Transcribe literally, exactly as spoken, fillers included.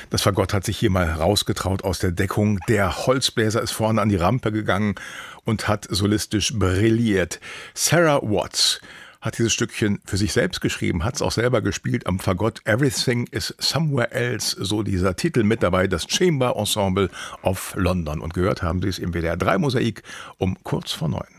Das Fagott hat sich hier mal rausgetraut aus der Deckung. Der Holzbläser ist vorne an die Rampe gegangen und hat solistisch brilliert. Sarah Watts hat dieses Stückchen für sich selbst geschrieben, hat es auch selber gespielt am Fagott. Everything is Somewhere Else, so dieser Titel mit dabei, das Chamber Ensemble of London. Und gehört haben Sie es im W D R drei Mosaik um kurz vor neun.